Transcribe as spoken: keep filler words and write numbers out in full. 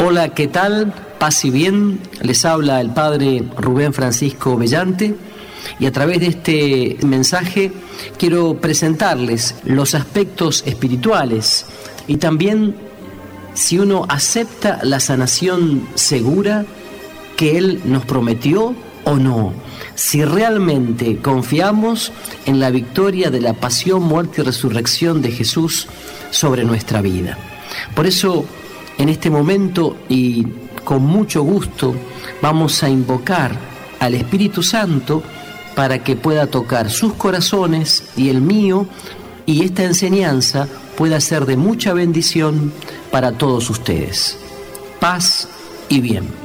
Hola, ¿qué tal? Paz y bien, les habla el Padre Rubén Francisco Bellante y a través de este mensaje quiero presentarles los aspectos espirituales y también si uno acepta la sanación segura que Él nos prometió o no, si realmente confiamos en la victoria de la pasión, muerte y resurrección de Jesús sobre nuestra vida. Por eso, en este momento y con mucho gusto, vamos a invocar al Espíritu Santo para que pueda tocar sus corazones y el mío, y esta enseñanza pueda ser de mucha bendición para todos ustedes. Paz y bien.